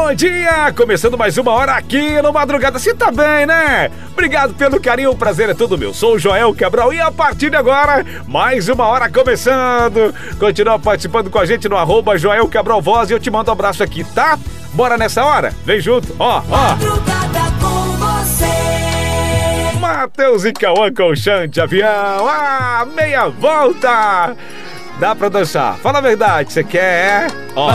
Bom dia! Começando mais uma hora aqui no Madrugada. Você tá bem, né? Obrigado pelo carinho, o prazer é todo meu. Sou o Joel Cabral e a partir de agora, mais uma hora começando. Continua participando com a gente no @Joel Cabral Voz e eu te mando um abraço aqui, tá? Bora nessa hora? Vem junto, ó. Madrugada com você. Matheus e Cauã com chão de avião. Meia volta. Dá pra dançar. Fala a verdade, você quer, Ó.